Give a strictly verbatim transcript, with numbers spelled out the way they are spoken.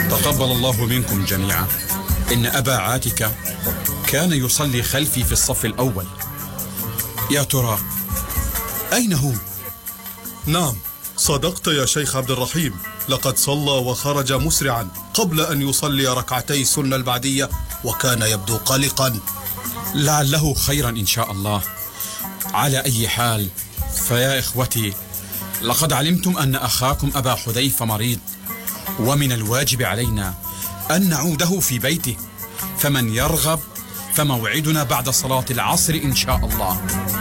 تقبل الله منكم جميعا. إن أبا عاتكة كان يصلي خلفي في الصف الأول. يا ترى أين هو؟ نعم صدقت يا شيخ عبد الرحيم، لقد صلى وخرج مسرعا قبل أن يصلي ركعتي السنة البعدية، وكان يبدو قلقا. لعله خيرا إن شاء الله. على أي حال فيا إخوتي، لقد علمتم أن أخاكم أبا حذيفة مريض، ومن الواجب علينا أن نعوده في بيته، فمن يرغب فموعدنا بعد صلاة العصر إن شاء الله.